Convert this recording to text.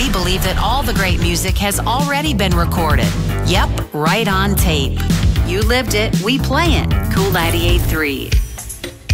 we believe that all the great music has already been recorded. Yep, right on tape. You lived it, we play it. Cool 98.3.